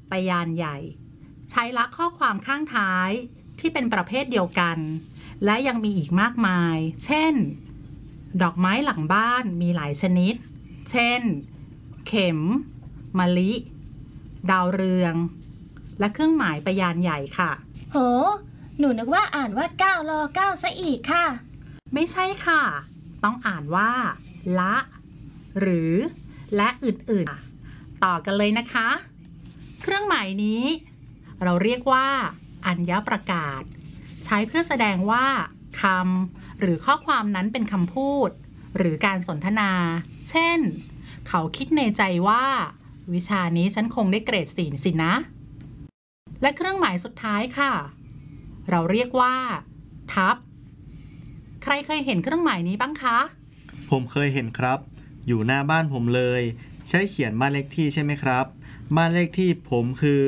ไปยานใหญ่ใช้ละข้อความข้างท้ายที่เป็นประเภทเดียวกันและยังมีอีกมากมายเช่นดอกไม้หลังบ้านมีหลายชนิดเช่นเข็มมะลิดาวเรืองและเครื่องหมายไปยานใหญ่ค่ะโหหนูนึกว่าอ่านว่า9 รอ 9ซะอีกค่ะไม่ใช่ค่ะต้องอ่านว่าละหรือและอื่นๆต่อกันเลยนะคะเครื่องหมายนี้เราเรียกว่าอัญญประกาศใช้เพื่อแสดงว่าคำหรือข้อความนั้นเป็นคำพูดหรือการสนทนาเช่นเขาคิดในใจว่าวิชานี้ฉันคงได้เกรด4สินะและเครื่องหมายสุดท้ายค่ะเราเรียกว่าทับใครเคยเห็นเครื่องหมายนี้บ้างคะผมเคยเห็นครับอยู่หน้าบ้านผมเลยใช้เขียนบ้านเลขที่ใช่ไหมครับบ้านเลขที่ผมคือ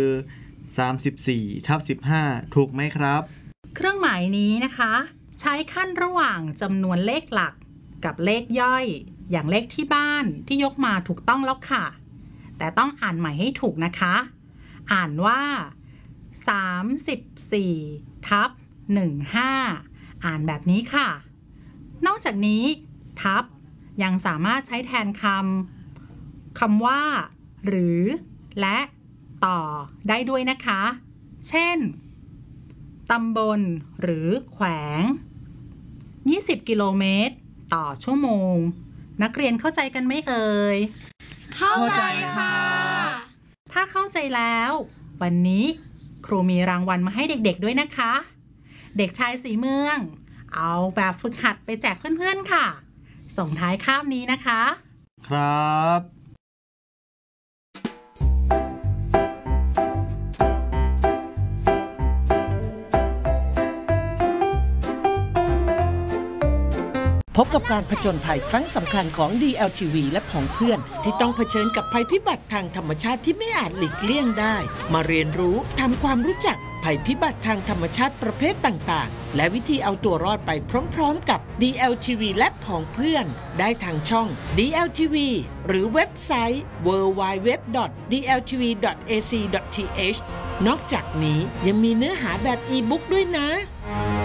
34/15ถูกไหมครับเครื่องหมายนี้นะคะใช้ขั้นระหว่างจำนวนเลขหลักกับเลขย่อยอย่างเลขที่บ้านที่ยกมาถูกต้องแล้วค่ะแต่ต้องอ่านใหม่ให้ถูกนะคะอ่านว่า34/15อ่านแบบนี้ค่ะนอกจากนี้ทับยังสามารถใช้แทนคำว่าหรือและต่อได้ด้วยนะคะเช่นตำบลหรือแขวง20 กิโลเมตรต่อชั่วโมงนักเรียนเข้าใจกันไหมเอ่ยเข้าใจค่ะถ้าเข้าใจแล้ววันนี้ครูมีรางวัลมาให้เด็กๆด้วยนะคะเด็กชายสีเมืองเอาแบบฝึกหัดไปแจกเพื่อนๆค่ะส่งท้ายคาบนี้นะคะครับพบกับการผจญภัยครั้งสำคัญของ DLTV และของเพื่อนที่ต้องเผชิญกับภัยพิบัติทางธรรมชาติที่ไม่อาจหลีกเลี่ยงได้มาเรียนรู้ทำความรู้จักภัยพิบัติทางธรรมชาติประเภทต่างๆและวิธีเอาตัวรอดไปพร้อมๆกับ DLTV และของเพื่อนได้ทางช่อง DLTV หรือเว็บไซต์ www.dltv.ac.th นอกจากนี้ยังมีเนื้อหาแบบอีบุ๊กด้วยนะ